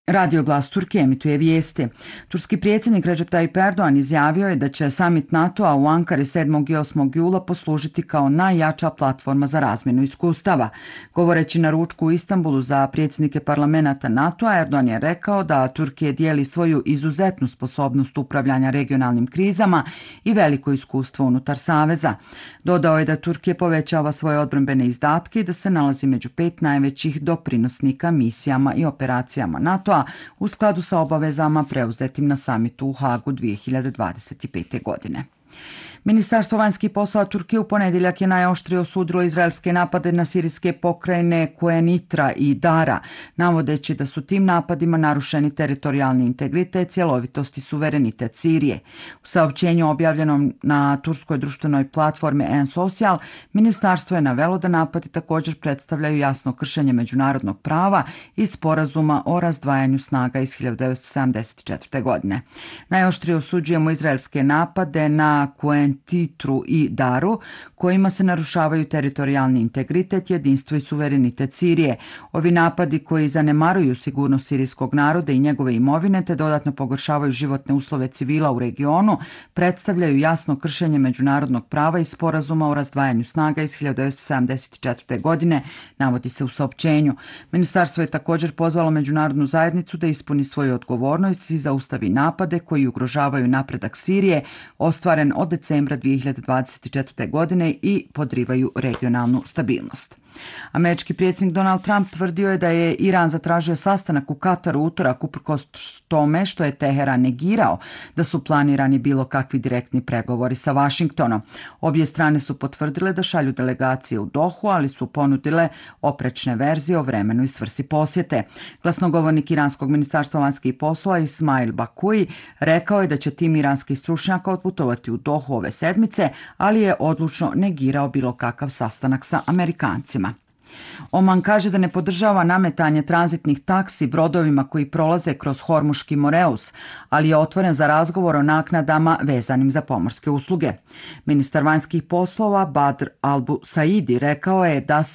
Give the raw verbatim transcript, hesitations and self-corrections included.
Radio Glas Turke emituje vijesti. Turski predsjednik Recep Tayyip Erdogan izjavio je da će samit NATO-a u Ankari sedmog i osmog jula poslužiti kao najjača platforma za razmjenu iskustava. Govoreći na ručku u Istanbulu za predsjednike parlamenata NATO-a, Erdogan je rekao da Turkija dijeli svoju izuzetnu sposobnost upravljanja regionalnim krizama i veliko iskustvo unutar saveza. Dodao je da Turkija povećava svoje odbrambene izdatke i da se nalazi među pet najvećih doprinosnika misijama i operacijama NATO-a u skladu sa obavezama preuzetim na samitu u Hagu dvije hiljade dvadeset pete. godine. Ministarstvo vanjskih poslova Turkije u ponedjeljak je najoštrije osudilo izraelske napade na sirijske pokrajine Quneitra i Dara, navodeći da su tim napadima narušeni teritorijalni integritet, cjelovitost i suverenitet Sirije. U saopćenju objavljenom na turskoj društvenoj platformi N-Social, ministarstvo je navelo da napadi također predstavljaju jasno kršenje međunarodnog prava i sporazuma o razdvajanju snaga iz hiljadu devetsto sedamdeset četvrte. godine. Najoštrije osuđujemo izraelske napade na Quneitra Titru i Daru, kojima se narušavaju teritorijalni integritet, jedinstvo i suverenitet Sirije. Ovi napadi koji zanemaruju sigurnost sirijskog naroda i njegove imovine te dodatno pogoršavaju životne uslove civila u regionu, predstavljaju jasno kršenje međunarodnog prava i sporazuma o razdvajanju snaga iz hiljadu devetsto sedamdeset četvrte. godine, navodi se u saopćenju. Ministarstvo je također pozvalo međunarodnu zajednicu da ispuni svoju odgovornost i zaustavi napade koji ugrožavaju napredak Sirije, ostvaren od decembra dvije hiljade dvadeset četvrte. godine i podrivaju regionalnu stabilnost. Američki predsjednik Donald Trump tvrdio je da je Iran zatražio sastanak u Kataru utorak uprkos tome što je Teheran negirao da su planirani bilo kakvi direktni pregovori sa Vašingtonom. Obje strane su potvrdile da šalju delegacije u Dohu, ali su ponudile oprečne verzije o vremenu i svrsi posjete. Glasnogovornik iranskog ministarstva vanjskih poslova Ismail Bakui rekao je da će tim iranskih stručnjaka otputovati u Dohu ove sedmice, ali je odlučno negirao bilo kakav sastanak sa Amerikancima. Oman kaže da ne podržava nametanje tranzitnih taksi brodovima koji prolaze kroz Hormuški Moreus, ali je otvoren za razgovor o naknadama vezanim za pomorske usluge. Ministar vanjskih poslova Badr Albu Saidi rekao je da se